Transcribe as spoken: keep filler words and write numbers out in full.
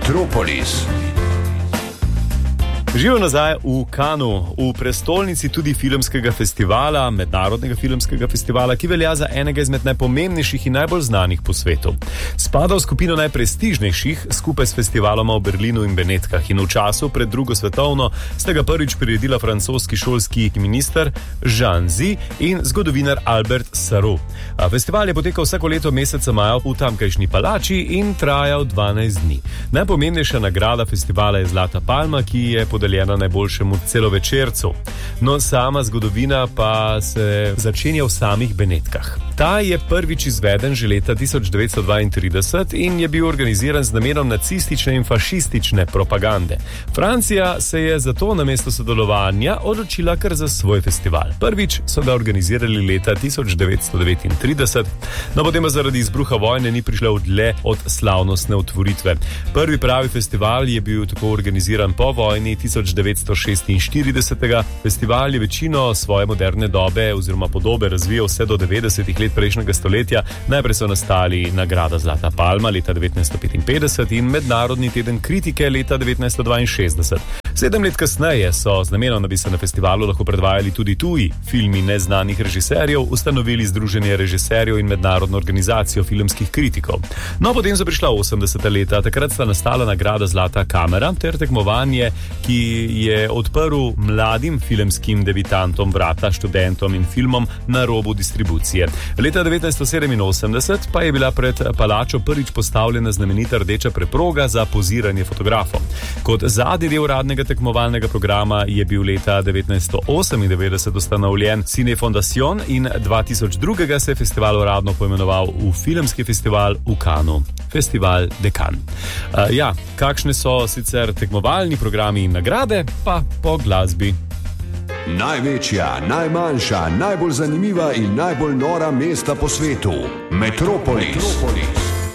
Metropolis. Živijo nazaj v Cannesu, v prestolnici tudi filmskega festivala, mednarodnega filmskega festivala, ki velja za enega izmed najpomembnejših in najbolj znanih po svetu. Spada v skupino najprestižnejših skupaj s festivaloma v Berlinu in Benetkah in v času pred drugo svetovno sta ga prvič priredila francoski šolski minister Jean Zay in zgodovinar Albert Sarraut. Festival je potekal vsako leto meseca maja v tamkajšnji palači in trajal dvanajst dni. Najpomembnejša nagrada festivala je Zlata palma, ki je podeljena najboljšemu celovečercu. No, sama zgodovina pa se začenja v samih Benetkah. Ta je prvič izveden že leta tisoč devetsto dvaintrideset in je bil organiziran z namenom nacistične in fašistične propagande. Francija se je zato namesto sodelovanja odločila kar za svoj festival. Prvič so ga organizirali leta tisoč devetsto devetintrideset, no potem pa zaradi izbruha vojne ni prišlo dlje od slavnostne otvoritve. Prvi pravi festival je bil tako organiziran po vojni tisoč devetsto šestinštirideset. Festival je večino svoje moderne dobe oziroma podobe razvijal vse do devetdesetih let prejšnjega stoletja. Najprej so nastali nagrada Zlata palma leta devetnajststo petinpetdeset in Mednarodni teden kritike leta devetnajststo dvainšestdeset. Sedem let kasneje so z namenom, da bi se na festivalu lahko predvajali tudi tuji filmi neznanih režiserjev, ustanovili Združenje režiserjev in Mednarodno organizacijo filmskih kritikov. No, potem so prišla osemdeseta leta, takrat sta nastala nagrada Zlata kamera ter tekmovanje, ki je odprl mladim filmskim debitantom vrata, študentom in filmom na robu distribucije. Leta devetnajststo sedeminosemdeset pa je bila pred palačo prvič postavljena znamenita rdeča preproga za poziranje fotografov. Kot zadnji del uradnega tekmovalnega programa je bil leta devetnajststo osemindevetdeset ustanovljen Cine Fondation in dva tisoč dva se je festival uradno poimenoval v Filmski festival v Cannesu, Festival de Cannes. Uh, ja, kakšne so sicer tekmovalni programi in nagrade, pa po glasbi. Največja, najmanjša, najbolj zanimiva in najbolj nora mesta po svetu. Metropolis. Metropolis.